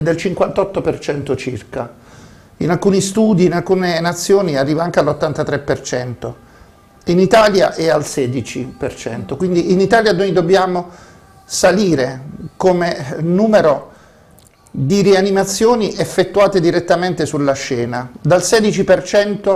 del 58% circa. In alcuni studi, in alcune nazioni arriva anche all'83%. In Italia è al 16%. Quindi in Italia noi dobbiamo salire come numero di rianimazioni effettuate direttamente sulla scena, dal 16%